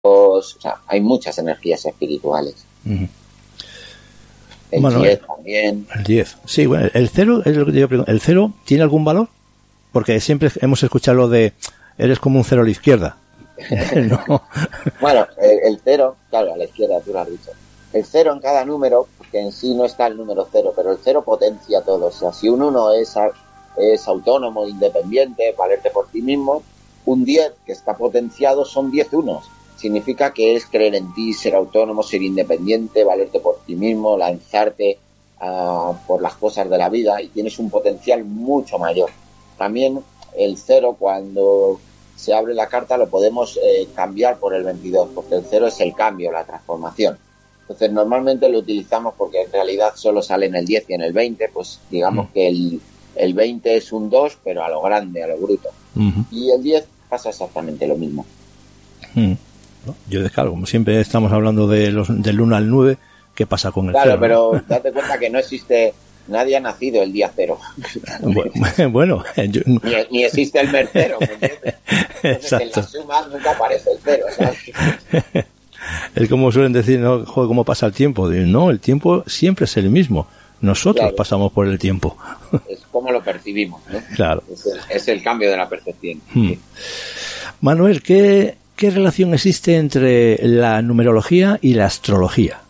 o sea, hay muchas energías espirituales. Uh-huh. El 10 también. El 10. Sí, bueno, el 0 es lo que te iba a preguntar. ¿El 0 tiene algún valor? Porque siempre hemos escuchado lo de eres como un 0 a la izquierda. No. Bueno, el 0, claro, a la izquierda, tú lo has dicho. El 0 en cada número, porque en sí no está el número 0, pero el 0 potencia todo. O sea, si un 1 es autónomo, independiente, valerte por ti mismo, un 10 que está potenciado son 10 unos. Significa que es creer en ti, ser autónomo, ser independiente, valerte por ti mismo, lanzarte por las cosas de la vida, y tienes un potencial mucho mayor. También el 0, cuando se abre la carta, lo podemos cambiar por el 22, porque el 0 es el cambio, la transformación. Entonces normalmente lo utilizamos porque en realidad solo sale en el 10 y en el 20, pues digamos que el 20 es un 2, pero a lo grande, a lo bruto. Uh-huh. Y el 10 pasa exactamente lo mismo. Uh-huh. Yo descargo, como siempre estamos hablando del 1 al 9, ¿qué pasa con el 0? Claro, pero date cuenta que no existe, nadie ha nacido el día 0. Bueno, ni existe el mes 0, ¿me entiendes? Entonces, en la suma nunca aparece el 0, ¿sabes? Es como suelen decir, ¿no? Joder, ¿cómo pasa el tiempo? No, el tiempo siempre es el mismo. Nosotros pasamos por el tiempo. Es como lo percibimos, ¿no? Claro. Es el cambio de la percepción. Manuel, ¿qué relación existe entre la numerología y la astrología?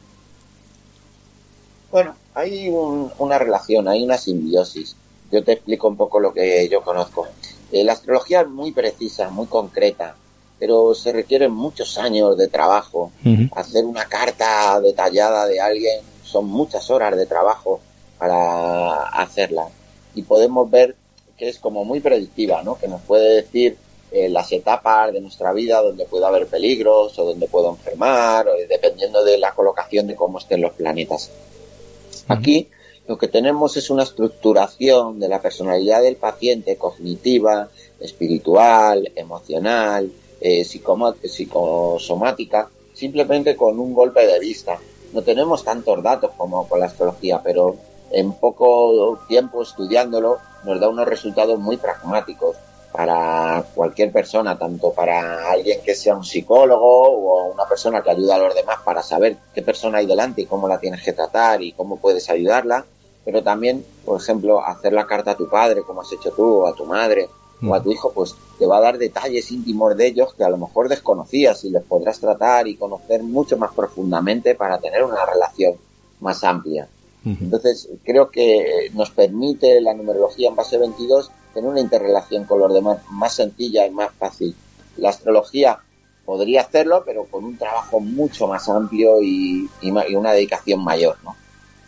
Bueno, hay una relación, hay una simbiosis. Yo te explico un poco lo que yo conozco. La astrología es muy precisa, muy concreta, pero se requieren muchos años de trabajo. Uh-huh. Hacer una carta detallada de alguien son muchas horas de trabajo para hacerla. Y podemos ver que es como muy predictiva, ¿no? Que nos puede decir las etapas de nuestra vida donde puede haber peligros o donde puedo enfermar, dependiendo de la colocación de cómo estén los planetas. Uh-huh. Aquí lo que tenemos es una estructuración de la personalidad del paciente, cognitiva, espiritual, emocional, psicosomática, simplemente con un golpe de vista. No tenemos tantos datos como con la astrología, pero en poco tiempo estudiándolo nos da unos resultados muy pragmáticos para cualquier persona, tanto para alguien que sea un psicólogo o una persona que ayuda a los demás para saber qué persona hay delante y cómo la tienes que tratar y cómo puedes ayudarla, pero también, por ejemplo, hacer la carta a tu padre, como has hecho tú, o a tu madre, o a tu hijo, pues te va a dar detalles íntimos de ellos que a lo mejor desconocías y les podrás tratar y conocer mucho más profundamente para tener una relación más amplia. Uh-huh. Entonces, creo que nos permite la numerología en base 22 tener una interrelación con los demás más sencilla y más fácil. La astrología podría hacerlo, pero con un trabajo mucho más amplio y una dedicación mayor, ¿no?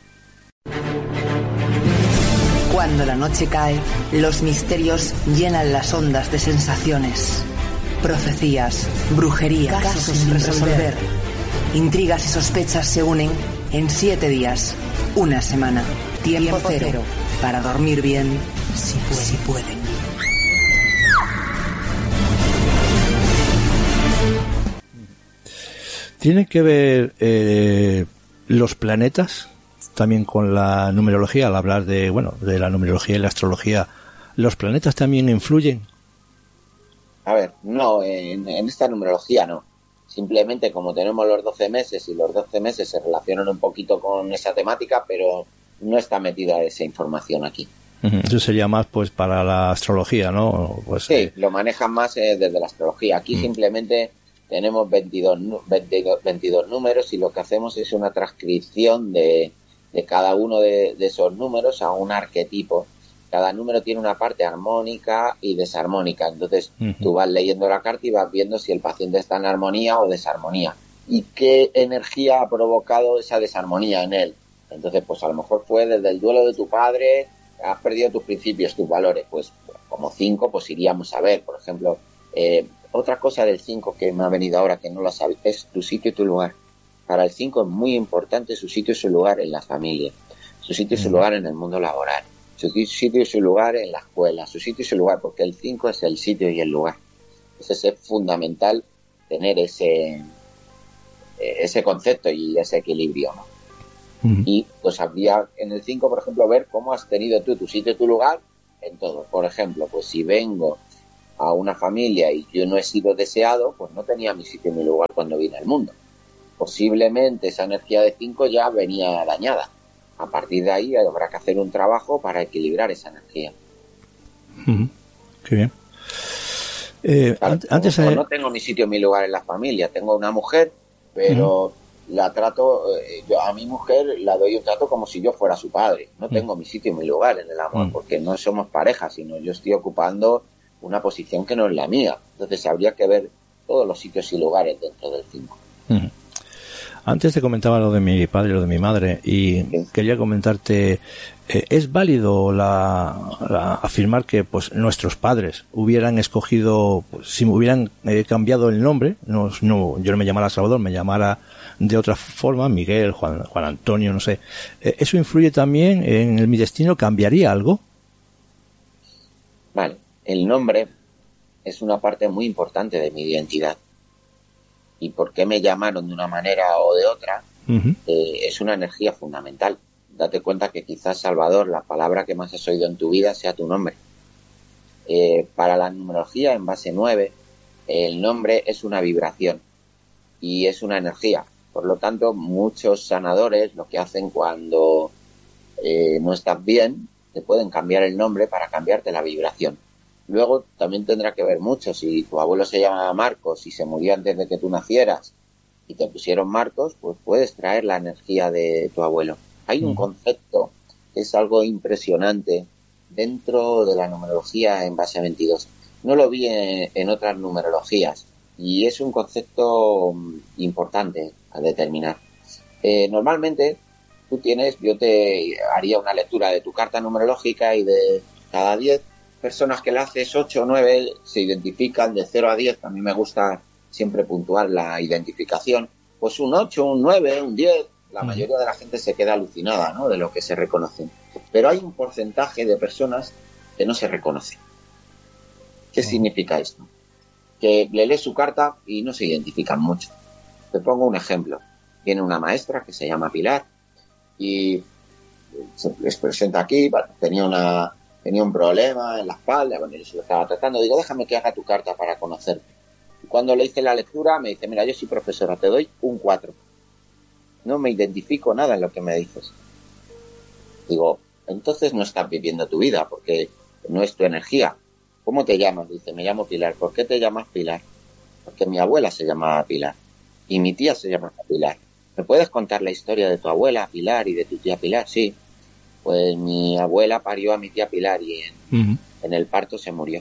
Cuando la noche cae, los misterios llenan las ondas de sensaciones. Profecías, brujería, casos sin resolver. Intrigas y sospechas se unen en 7 días, una semana. Tiempo cero para dormir bien, si pueden. ¿Tiene que ver los planetas también con la numerología? Al hablar de la numerología y la astrología, ¿los planetas también influyen? A ver, no, en esta numerología no. Simplemente como tenemos los 12 meses y los 12 meses se relacionan un poquito con esa temática, pero no está metida esa información aquí. Eso sería más pues para la astrología, ¿no? Pues, sí, lo manejan más desde la astrología. Aquí simplemente tenemos 22 números y lo que hacemos es una transcripción de cada uno de esos números a un arquetipo. Cada número tiene una parte armónica y desarmónica. Entonces, tú vas leyendo la carta y vas viendo si el paciente está en armonía o desarmonía. Y qué energía ha provocado esa desarmonía en él. Entonces, pues a lo mejor fue desde el duelo de tu padre, has perdido tus principios, tus valores. Pues como 5, pues iríamos a ver. Por ejemplo, otra cosa del 5 que me ha venido ahora que no lo sabes, es tu sitio y tu lugar. Para el 5 es muy importante su sitio y su lugar en la familia. Su sitio y su lugar en el mundo laboral. Su sitio y su lugar en la escuela, su sitio y su lugar, porque el 5 es el sitio y el lugar. Entonces es fundamental tener ese concepto y ese equilibrio, ¿no? Uh-huh. Y pues habría en el 5, por ejemplo, ver cómo has tenido tú tu sitio y tu lugar en todo. Por ejemplo, pues si vengo a una familia y yo no he sido deseado, pues no tenía mi sitio ni mi lugar cuando vine al mundo. Posiblemente esa energía de 5 ya venía dañada. A partir de ahí habrá que hacer un trabajo para equilibrar esa energía. Qué bien. Claro, antes no tengo mi sitio, mi lugar en la familia. Tengo una mujer, pero la trato, yo a mi mujer la doy un trato como si yo fuera su padre. No tengo mi sitio, mi lugar en el amor, porque no somos pareja, sino yo estoy ocupando una posición que no es la mía. Entonces habría que ver todos los sitios y lugares dentro del 5. Antes te comentaba lo de mi padre y lo de mi madre, y quería comentarte, ¿es válido afirmar que pues nuestros padres hubieran escogido, pues, si me hubieran cambiado el nombre, yo no me llamara Salvador, me llamara de otra forma, Miguel, Juan Antonio, no sé, ¿eso influye también en mi destino? ¿Cambiaría algo? Vale, el nombre es una parte muy importante de mi identidad. Y por qué me llamaron de una manera o de otra, es una energía fundamental. Date cuenta que quizás, Salvador, la palabra que más has oído en tu vida sea tu nombre. Para la numerología en base 9, el nombre es una vibración y es una energía. Por lo tanto, muchos sanadores lo que hacen cuando no estás bien, te pueden cambiar el nombre para cambiarte la vibración. Luego también tendrá que ver mucho, si tu abuelo se llama Marcos y se murió antes de que tú nacieras y te pusieron Marcos, pues puedes traer la energía de tu abuelo. Hay un concepto que es algo impresionante dentro de la numerología en base 22. No lo vi en otras numerologías y es un concepto importante a determinar. Normalmente yo te haría una lectura de tu carta numerológica y de cada 10 personas que le haces 8 o 9 se identifican de 0 a 10, a mí me gusta siempre puntuar la identificación, pues un 8, un 9, un 10, la mayoría de la gente se queda alucinada, ¿no?, de lo que se reconocen. Pero hay un porcentaje de personas que no se reconocen. ¿Qué significa esto? Que le lees su carta y no se identifican mucho. Te pongo un ejemplo. Tiene una maestra que se llama Pilar y se les presenta aquí, tenía un problema en la espalda, bueno, yo se lo estaba tratando, digo, déjame que haga tu carta para conocerte. Y cuando le hice la lectura me dice, mira, yo soy profesora, te doy un 4. No me identifico nada en lo que me dices. Digo, entonces no estás viviendo tu vida, porque no es tu energía. ¿Cómo te llamas? Dice, me llamo Pilar. ¿Por qué te llamas Pilar? Porque mi abuela se llamaba Pilar y mi tía se llamaba Pilar. ¿Me puedes contar la historia de tu abuela Pilar y de tu tía Pilar? Sí. Pues mi abuela parió a mi tía Pilar y en el parto se murió.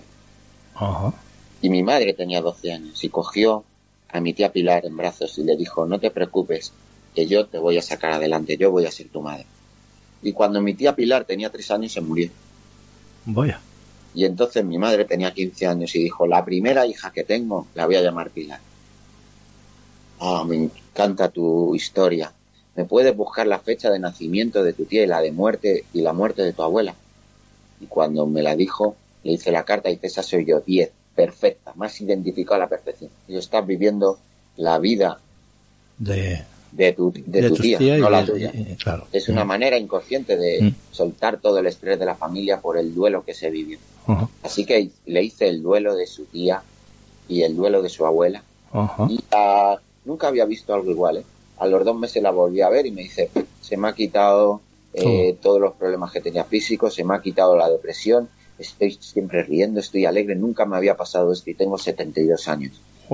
Y mi madre tenía 12 años y cogió a mi tía Pilar en brazos y le dijo, no te preocupes, que yo te voy a sacar adelante, yo voy a ser tu madre. Y cuando mi tía Pilar tenía 3 años se murió. Vaya. Y entonces mi madre tenía 15 años y dijo, la primera hija que tengo la voy a llamar Pilar. Me encanta tu historia. ¿Me puedes buscar la fecha de nacimiento de tu tía y la de muerte y la muerte de tu abuela? Y cuando me la dijo, le hice la carta y dice, esa soy yo, 10, perfecta, más identificado a la perfección. Yo estás viviendo la vida de tu tía, no la tuya. Claro. Es una manera inconsciente de soltar todo el estrés de la familia por el duelo que se vivió. Así que le hice el duelo de su tía y el duelo de su abuela. Y nunca había visto algo igual, A los 2 meses la volví a ver y me dice, se me ha quitado todos los problemas que tenía físicos, se me ha quitado la depresión, estoy siempre riendo, estoy alegre, nunca me había pasado esto y tengo 72 años.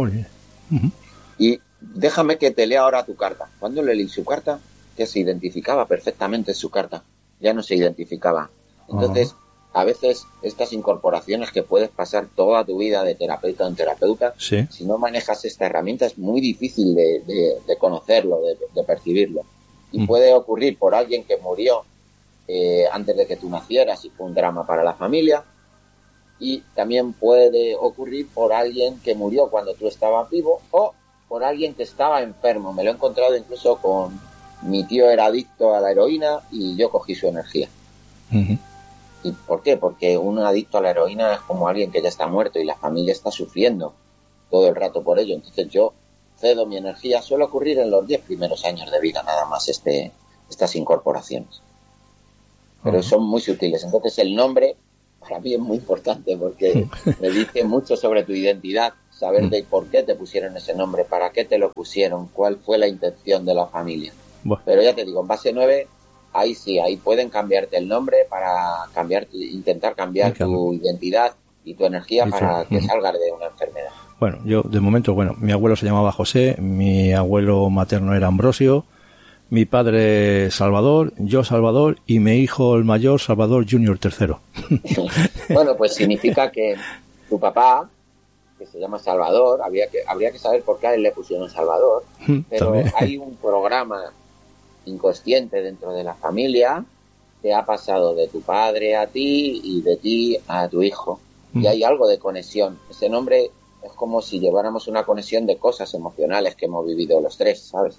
Y déjame que te lea ahora tu carta. Cuando le leí su carta, que se identificaba perfectamente su carta, ya no se identificaba. Entonces, a veces estas incorporaciones que puedes pasar toda tu vida de terapeuta en terapeuta, sí, si no manejas esta herramienta es muy difícil de conocerlo, de percibirlo. Y puede ocurrir por alguien que murió antes de que tú nacieras y fue un drama para la familia. Y también puede ocurrir por alguien que murió cuando tú estabas vivo o por alguien que estaba enfermo. Me lo he encontrado incluso con mi tío, era adicto a la heroína y yo cogí su energía. ¿Y por qué? Porque un adicto a la heroína es como alguien que ya está muerto y la familia está sufriendo todo el rato por ello. Entonces yo cedo mi energía. Suele ocurrir en los 10 primeros años de vida nada más estas incorporaciones. Pero son muy sutiles. Entonces el nombre, para mí es muy importante porque me dice mucho sobre tu identidad, saber de por qué te pusieron ese nombre, para qué te lo pusieron, cuál fue la intención de la familia. Bueno. Pero ya te digo, en base 9, ahí sí, ahí pueden cambiarte el nombre para intentar cambiar tu identidad y tu energía para que salgas de una enfermedad. Bueno, yo de momento, mi abuelo se llamaba José, mi abuelo materno era Ambrosio, mi padre Salvador, yo Salvador y mi hijo el mayor Salvador Junior III. Bueno, pues significa que tu papá, que se llama Salvador, habría que saber por qué a él le pusieron Salvador, pero también hay un programa inconsciente dentro de la familia que ha pasado de tu padre a ti y de ti a tu hijo, y hay algo de conexión. Ese nombre es como si lleváramos una conexión de cosas emocionales que hemos vivido los tres, ¿sabes?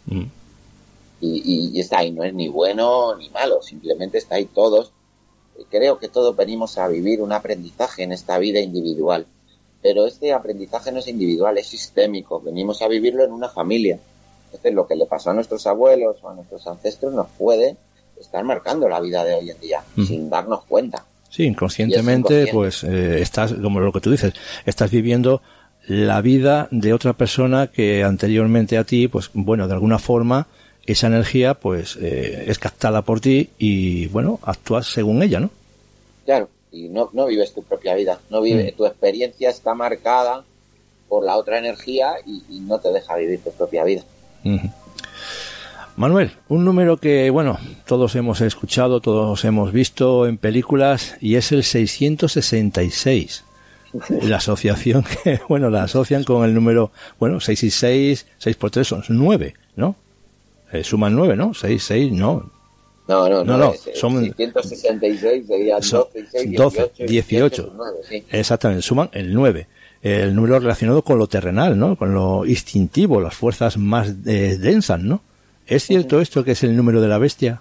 Y está ahí, no es ni bueno ni malo, simplemente está ahí todos. Creo que todos venimos a vivir un aprendizaje en esta vida individual, pero este aprendizaje no es individual, es sistémico, venimos a vivirlo en una familia. Entonces lo que le pasó a nuestros abuelos o a nuestros ancestros nos puede estar marcando la vida de hoy en día, sin darnos cuenta. Sí, inconscientemente, pues estás, como lo que tú dices, estás viviendo la vida de otra persona que anteriormente a ti, pues bueno, de alguna forma esa energía pues es captada por ti y bueno, actúas según ella, ¿no? Claro, y no vives tu propia vida, no vives, tu experiencia está marcada por la otra energía y no te deja vivir tu propia vida. Manuel, un número que bueno, todos hemos escuchado, todos hemos visto en películas y es el 666. La asociación que, bueno, la asocian con el número, 6 y 6, 6 por 3 son 9, ¿no? Suman 9, ¿no? 6, no. No. Son 666 serían 12, 18. 9, sí. Exactamente, suman el 9. El número relacionado con lo terrenal, ¿no? Con lo instintivo, las fuerzas más densas, ¿no? ¿Es cierto esto que es el número de la bestia?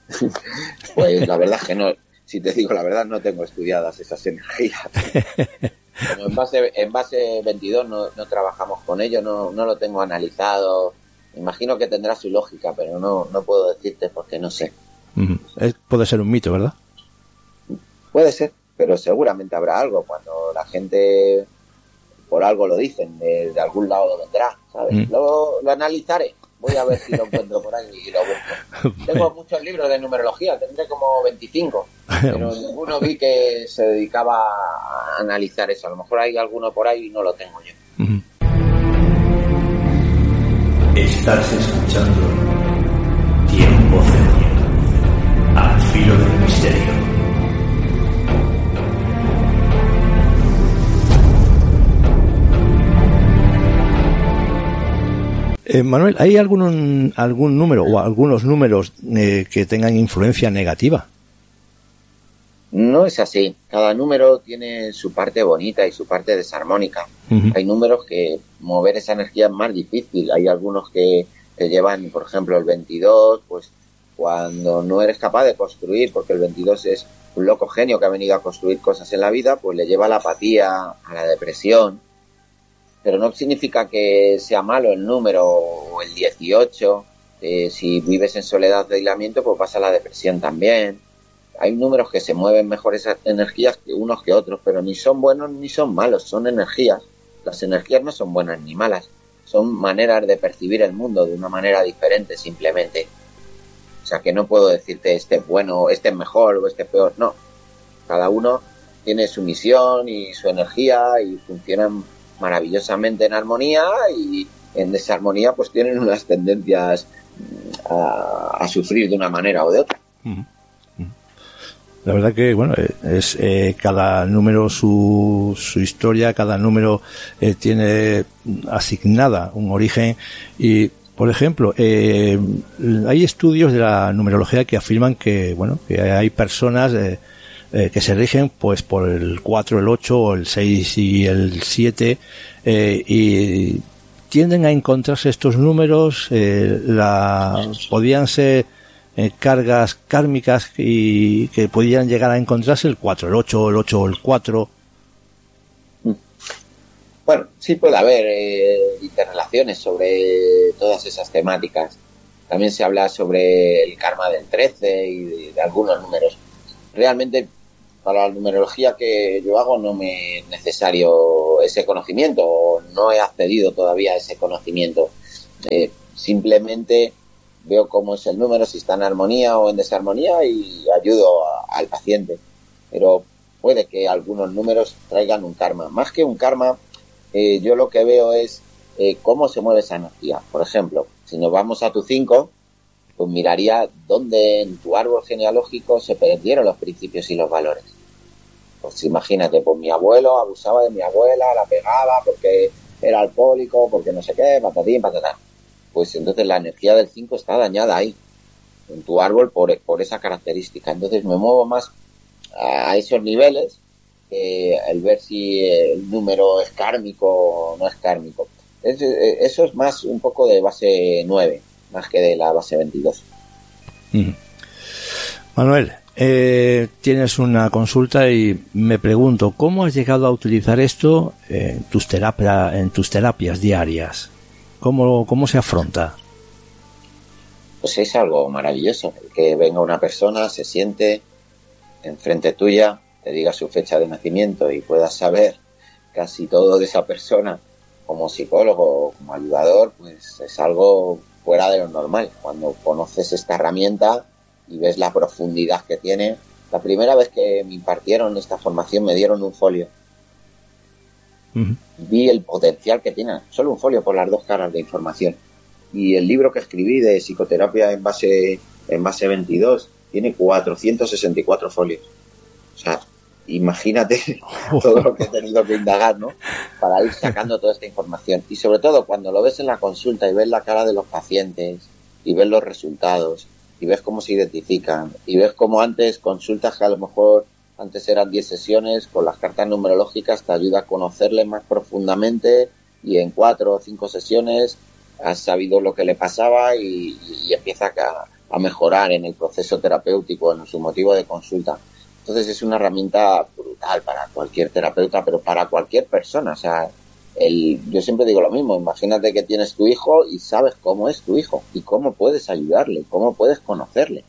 Pues la verdad que no. Si te digo la verdad, no tengo estudiadas esas energías. Bueno, en base 22 no trabajamos con ello, no lo tengo analizado. Imagino que tendrá su lógica, pero no puedo decirte porque no sé. Puede ser un mito, ¿verdad? Puede ser, pero seguramente habrá algo. Cuando la gente por algo lo dicen, de algún lado vendrá, ¿sabes? Lo analizaré. Voy a ver si lo encuentro por ahí y lo busco. Tengo muchos libros de numerología, tendré como 25, pero ninguno vi que se dedicaba a analizar eso. A lo mejor hay alguno por ahí y no lo tengo yo. Estás escuchando Tiempo Cero, al filo del misterio. Manuel, ¿hay algún número o algunos números que tengan influencia negativa? No es así. Cada número tiene su parte bonita y su parte desarmónica. Hay números que mover esa energía es más difícil. Hay algunos que te llevan, por ejemplo, el 22, pues cuando no eres capaz de construir, porque el 22 es un loco genio que ha venido a construir cosas en la vida, pues le lleva a la apatía, a la depresión. Pero no significa que sea malo el número o el 18. Si vives en soledad de aislamiento, pues pasa la depresión también. Hay números que se mueven mejor esas energías que unos que otros, pero ni son buenos ni son malos, son energías. Las energías no son buenas ni malas, son maneras de percibir el mundo de una manera diferente simplemente. O sea que no puedo decirte este es bueno, este es mejor o este es peor, no. Cada uno tiene su misión y su energía y funcionan maravillosamente en armonía, y en desarmonía pues tienen unas tendencias a sufrir de una manera o de otra. La verdad que bueno, es cada número su historia, cada número tiene asignada un origen. Y por ejemplo, hay estudios de la numerología que afirman que bueno, que hay personas que se rigen pues por el 4, el 8 o el 6 y el 7 y tienden a encontrarse estos números, podían ser cargas kármicas y que podían llegar a encontrarse el 4, el 8, el 8 o el 4. Bueno, sí puede haber interrelaciones sobre todas esas temáticas. También se habla sobre el karma del 13 y de algunos números. Realmente para la numerología que yo hago no me es necesario ese conocimiento, o no he accedido todavía a ese conocimiento. Simplemente veo cómo es el número, si está en armonía o en desarmonía, y ayudo al paciente. Pero puede que algunos números traigan un karma. Más que un karma, yo lo que veo es cómo se mueve esa energía. Por ejemplo, si nos vamos a tu 5, pues miraría dónde en tu árbol genealógico se perdieron los principios y los valores. Pues imagínate, pues mi abuelo abusaba de mi abuela, la pegaba porque era alcohólico, porque no sé qué, patatín, patatán. Pues entonces la energía del 5 está dañada ahí, en tu árbol, por esa característica. Entonces me muevo más a esos niveles, el ver si el número es kármico o no es kármico. Eso es más un poco de base 9, más que de la base 22. Manuel, tienes una consulta y me pregunto, ¿cómo has llegado a utilizar esto en tus terapias diarias? ¿Cómo se afronta? Pues es algo maravilloso, que venga una persona, se siente enfrente tuya, te diga su fecha de nacimiento y puedas saber casi todo de esa persona. Como psicólogo o como ayudador, pues es algo fuera de lo normal. Cuando conoces esta herramienta y ves la profundidad que tiene. La primera vez que me impartieron esta formación me dieron un folio. Vi el potencial que tiene, solo un folio por las 2 caras de información. Y el libro que escribí de psicoterapia en base 22 tiene 464 folios. O sea, imagínate todo lo que he tenido que indagar, ¿no? Para ir sacando toda esta información. Y sobre todo cuando lo ves en la consulta y ves la cara de los pacientes y ves los resultados y ves cómo se identifican y ves cómo antes consultas que a lo mejor antes eran 10 sesiones, con las cartas numerológicas te ayuda a conocerle más profundamente, y en 4 o 5 sesiones has sabido lo que le pasaba y empieza a mejorar en el proceso terapéutico, en su motivo de consulta. Entonces es una herramienta brutal para cualquier terapeuta, pero para cualquier persona. O sea, yo siempre digo lo mismo, imagínate que tienes tu hijo y sabes cómo es tu hijo y cómo puedes ayudarle, cómo puedes conocerle,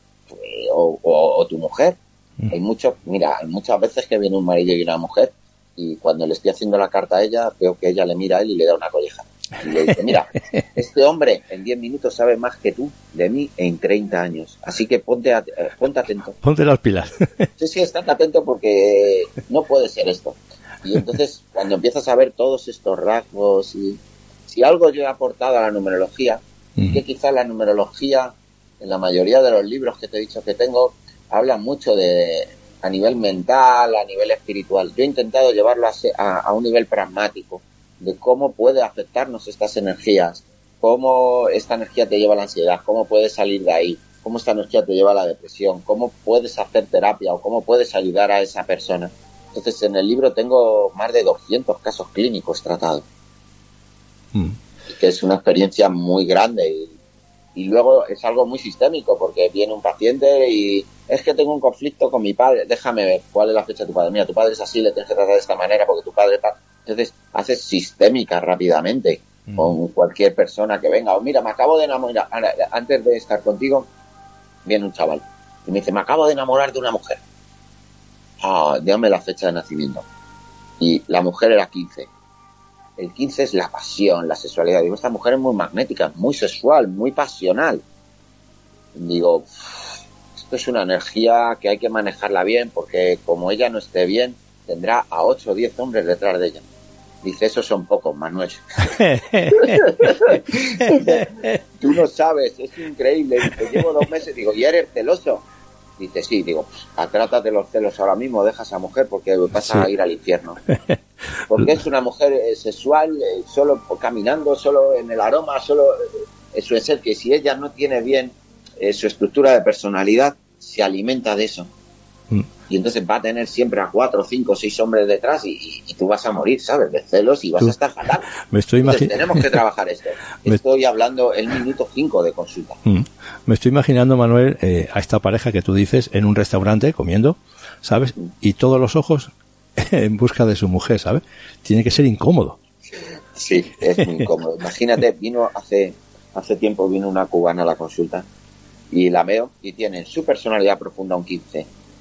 o tu mujer. Hay muchas veces que viene un marido y una mujer y cuando le estoy haciendo la carta a ella, veo que ella le mira a él y le da una colleja. Y le dice, mira, este hombre en 10 minutos sabe más que tú de mí en 30 años. Así que ponte atento. Ponte las pilas. Sí, estate atento porque no puede ser esto. Y entonces, cuando empiezas a ver todos estos rasgos, y si algo yo he aportado a la numerología, que quizás la numerología, en la mayoría de los libros que te he dicho que tengo, habla mucho a nivel mental, a nivel espiritual. Yo he intentado llevarlo a un nivel pragmático, de cómo puede afectarnos estas energías, cómo esta energía te lleva a la ansiedad, cómo puedes salir de ahí, cómo esta energía te lleva a la depresión, cómo puedes hacer terapia o cómo puedes ayudar a esa persona. Entonces, en el libro tengo más de 200 casos clínicos tratados, que es una experiencia muy grande. Y luego es algo muy sistémico, porque viene un paciente y es que tengo un conflicto con mi padre, déjame ver cuál es la fecha de tu padre. Mira, tu padre es así, le tienes que tratar de esta manera porque tu padre... Entonces, haces sistémica rápidamente con cualquier persona que venga. O mira, me acabo de enamorar, antes de estar contigo, viene un chaval y me dice, me acabo de enamorar de una mujer. Dígame la fecha de nacimiento. Y la mujer era 15. El 15 es la pasión, la sexualidad. Digo, esta mujer es muy magnética, muy sexual, muy pasional. Digo, esto es una energía que hay que manejarla bien, porque como ella no esté bien, tendrá a 8 o 10 hombres detrás de ella. Dice, esos son pocos, Manuel. Tú no sabes, es increíble. Dice, llevo 2 meses. Digo, ¿y eres celoso? Dice, sí. Digo, trátate los celos ahora mismo, deja a esa mujer porque vas a ir al infierno. Porque es una mujer sexual, solo caminando, solo en el aroma, solo eso es ser que si ella no tiene bien su estructura de personalidad, se alimenta de eso. Y entonces va a tener siempre a 4, 5, 6 hombres detrás y tú vas a morir, ¿sabes? De celos y vas a estar fatal. Entonces tenemos que trabajar esto. Estoy hablando el minuto 5 de consulta. Me estoy imaginando, Manuel, a esta pareja que tú dices en un restaurante comiendo, ¿sabes? Y todos los ojos en busca de su mujer, ¿sabes? Tiene que ser incómodo. Sí, es muy incómodo. Imagínate, hace tiempo vino una cubana a la consulta y la veo y tiene su personalidad profunda un 15.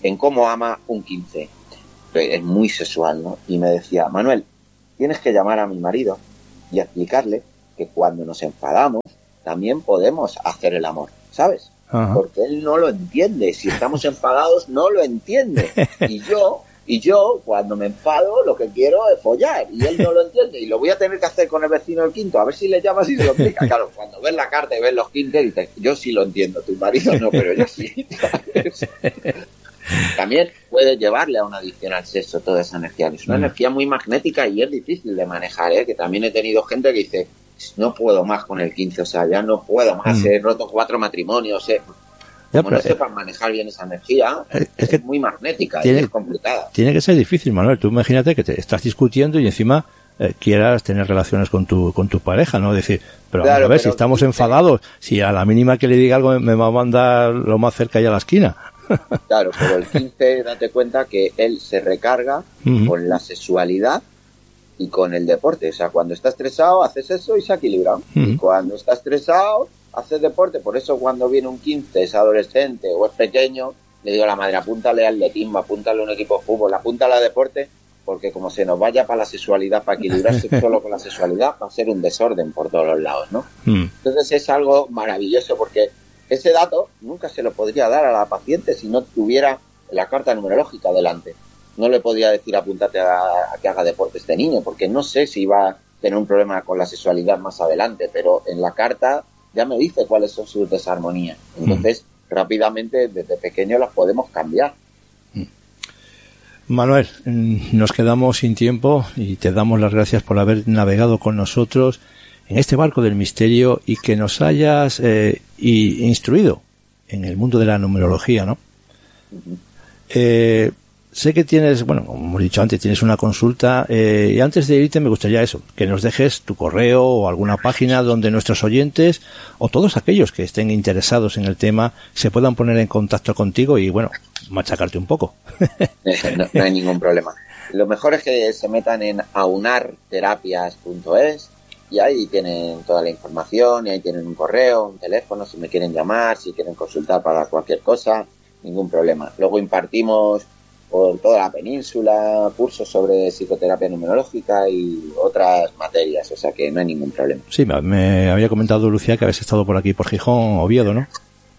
en cómo ama un 15. Es muy sexual, ¿no? Y me decía, Manuel, tienes que llamar a mi marido y explicarle que cuando nos enfadamos también podemos hacer el amor, ¿sabes? Ajá. Porque él no lo entiende. Si estamos enfadados, no lo entiende. Y yo, cuando me enfado, lo que quiero es follar. Y él no lo entiende. Y lo voy a tener que hacer con el vecino del quinto. A ver si le llamas y se lo explica. Claro, cuando ves la carta y ves los 15, dices, yo sí lo entiendo. Tu marido no, pero yo sí. ¿Sabes? También puede llevarle a una adicción al sexo toda esa energía. Es una energía muy magnética y es difícil de manejar, ¿eh? Que también he tenido gente que dice, no puedo más con el 15, o sea, ya no puedo más, he roto 4 matrimonios, como no sepan manejar bien esa energía, es que muy magnética y es complicada. Tiene que ser difícil, Manuel. Tú imagínate que te estás discutiendo y encima quieras tener relaciones con tu pareja, ¿no? Decir, pero claro, vamos a ver, si estamos enfadados, si a la mínima que le diga algo me va a mandar lo más cerca y a la esquina. Claro, pero el 15, date cuenta que él se recarga con la sexualidad y con el deporte. O sea, cuando está estresado haces eso y se equilibra. Y cuando está estresado haces deporte. Por eso cuando viene un 15, es adolescente o es pequeño, le digo a la madre, apúntale al atletismo, apúntale a un equipo de fútbol, apúntale a deporte, porque como se nos vaya para la sexualidad, para equilibrarse solo con la sexualidad, va a ser un desorden por todos los lados, ¿no? Entonces es algo maravilloso, porque ese dato nunca se lo podría dar a la paciente si no tuviera la carta numerológica delante. No le podría decir apúntate a que haga deporte este niño, porque no sé si va a tener un problema con la sexualidad más adelante, pero en la carta ya me dice cuáles son sus desarmonías. Entonces, rápidamente, desde pequeño las podemos cambiar. Manuel, nos quedamos sin tiempo y te damos las gracias por haber navegado con nosotros en este barco del misterio y que nos hayas instruido en el mundo de la numerología, ¿no? Sé que tienes, bueno, como hemos dicho antes, tienes una consulta y antes de irte me gustaría eso, que nos dejes tu correo o alguna página donde nuestros oyentes o todos aquellos que estén interesados en el tema se puedan poner en contacto contigo y, bueno, machacarte un poco. No hay ningún problema. Lo mejor es que se metan en aunarterapias.es y ahí tienen toda la información y ahí tienen un correo, un teléfono, si me quieren llamar, si quieren consultar para cualquier cosa, ningún problema. Luego impartimos por toda la península cursos sobre psicoterapia numerológica y otras materias, o sea que no hay ningún problema. Sí, me había comentado Lucía que habéis estado por aquí, por Gijón, Oviedo, ¿no?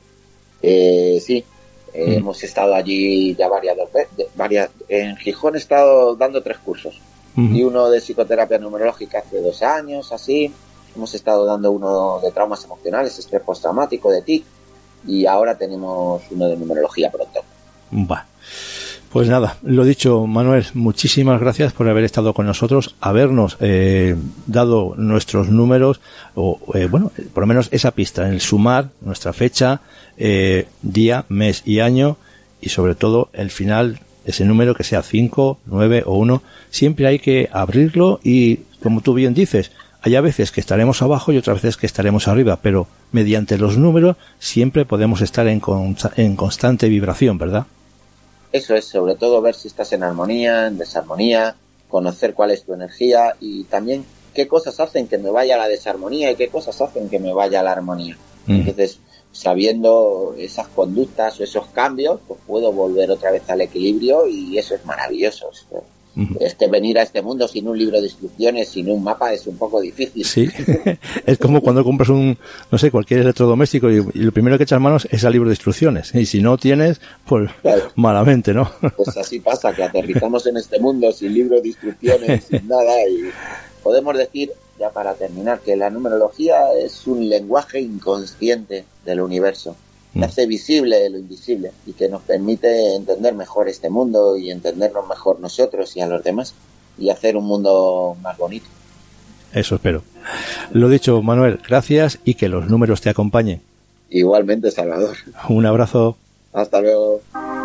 Sí, hemos estado allí ya varias. En Gijón he estado dando 3 cursos y uno de psicoterapia numerológica hace 2 años, así. Hemos estado dando uno de traumas emocionales, estrés postraumático, de TIC, y ahora tenemos uno de numerología pronto. Va. Pues nada, lo dicho, Manuel, muchísimas gracias por haber estado con nosotros, habernos dado nuestros números, o bueno, por lo menos esa pista, el sumar nuestra fecha, día, mes y año, y sobre todo el final, ese número que sea 5, 9 o 1, siempre hay que abrirlo y, como tú bien dices, hay a veces que estaremos abajo y otras veces que estaremos arriba, pero mediante los números siempre podemos estar en constante vibración, ¿verdad? Eso es, sobre todo ver si estás en armonía, en desarmonía, conocer cuál es tu energía y también qué cosas hacen que me vaya a la desarmonía y qué cosas hacen que me vaya a la armonía. Entonces, sabiendo esas conductas o esos cambios, pues puedo volver otra vez al equilibrio y eso es maravilloso. Es que venir a este mundo sin un libro de instrucciones, sin un mapa, es un poco difícil. Sí, es como cuando compras cualquier electrodoméstico y lo primero que echas manos es al libro de instrucciones. Y si no tienes, pues claro, malamente, ¿no? Pues así pasa, que aterrizamos en este mundo sin libro de instrucciones, sin nada, y podemos decir, ya para terminar, que la numerología es un lenguaje inconsciente del universo. Que hace visible lo invisible y que nos permite entender mejor este mundo y entendernos mejor nosotros y a los demás y hacer un mundo más bonito. Eso espero. Lo dicho, Manuel, gracias y que los números te acompañen. Igualmente, Salvador. Un abrazo. Hasta luego.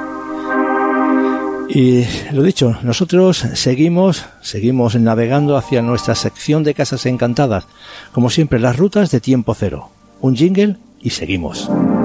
Y lo dicho, nosotros seguimos navegando hacia nuestra sección de Casas Encantadas. Como siempre, las rutas de tiempo cero. Un jingle y seguimos.